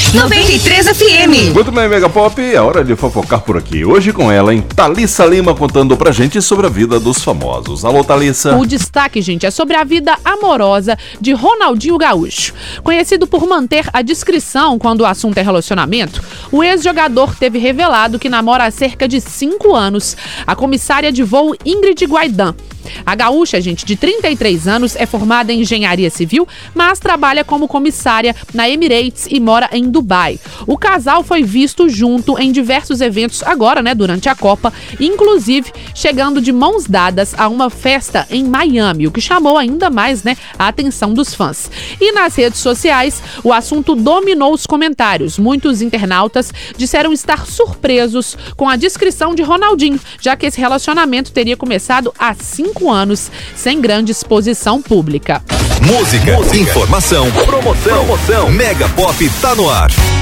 93 FM. Muito bem, Mega Pop, é hora de fofocar por aqui. Hoje com ela, hein? Thalissa Lima contando pra gente sobre a vida dos famosos. Alô, Thalissa. O destaque, gente, é sobre a vida amorosa de Ronaldinho Gaúcho. Conhecido por manter a discrição quando o assunto é relacionamento, o ex-jogador teve revelado que namora há cerca de 5 anos a comissária de voo Ingrid Guaidan. A gaúcha, gente, de 33 anos, é formada em engenharia civil, mas trabalha como comissária na Emirates e mora em Dubai. O casal foi visto junto em diversos eventos agora, durante a Copa, inclusive chegando de mãos dadas a uma festa em Miami, o que chamou ainda mais, a atenção dos fãs. E nas redes sociais, o assunto dominou os comentários. Muitos internautas disseram estar surpresos com a descrição de Ronaldinho, já que esse relacionamento teria começado há 5 anos, sem grande exposição pública. Música, informação, promoção. Mega Pop tá no ar.